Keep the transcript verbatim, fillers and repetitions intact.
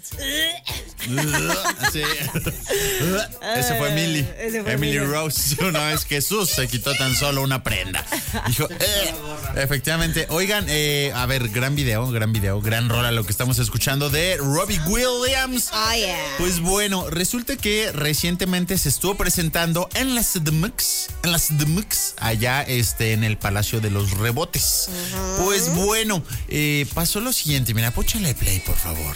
Sí. Ese fue Emily. Ese fue Emily Emily. Rose. Una vez Jesús se quitó tan solo una prenda. Dijo, eh. Efectivamente. Oigan, eh, a ver, gran video, gran video, gran rola lo que estamos escuchando de Robbie Williams. Oh, yeah. Pues bueno, resulta que recientemente se estuvo presentando en la C D M X, en la C D M X, allá este, en el Palacio de los Rebotes. Uh-huh. Pues bueno, eh, pasó lo siguiente. Mira, póchale play, por favor.